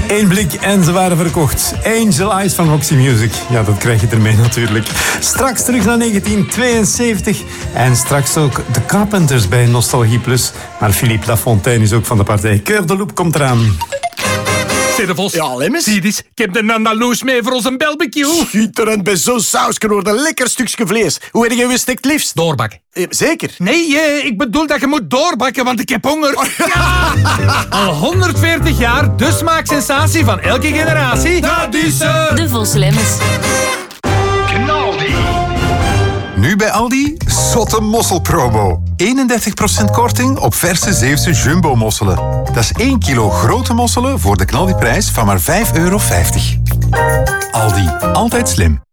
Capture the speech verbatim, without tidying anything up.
Eén blik en ze waren verkocht. Angel Eyes van Roxy Music. Ja, dat krijg je ermee natuurlijk. Straks terug naar negentien tweeënzeventig. En straks ook de Carpenters bij Nostalgie Plus. Maar Philippe Lafontaine is ook van de partij. Cœur de Loup komt eraan. De Vos. Ja, Lemmens? Zie eens, ik heb de Andaloes mee voor onze barbecue. Schitterend, bij zo'n sausje wordt een lekker stukje vlees. Hoe heb je gestikt liefst? Doorbakken. Eh, zeker? Nee, eh, ik bedoel dat je moet doorbakken, want ik heb honger. Ja! Al honderdveertig jaar, de smaaksensatie van elke generatie. Dat is ze. De Vos Lemmens. Knaldi. Nu bij Aldi, zotte mosselpromo. eenendertig procent korting op verse Zeeuwse jumbo-mosselen. Dat is één kilo grote mosselen voor de knaldiprijs van maar vijf euro vijftig. Aldi, altijd slim.